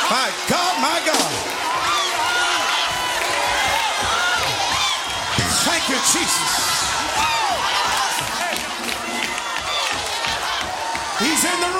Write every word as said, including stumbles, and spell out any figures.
My God, my God. Thank you, Jesus. He's in the room.